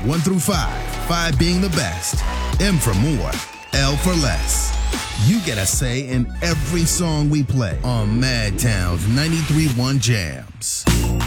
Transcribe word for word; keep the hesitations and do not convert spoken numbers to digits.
one through five, five being the best, M for more, L for less. You get a say in every song we play on Madtown's ninety-three point one Jams.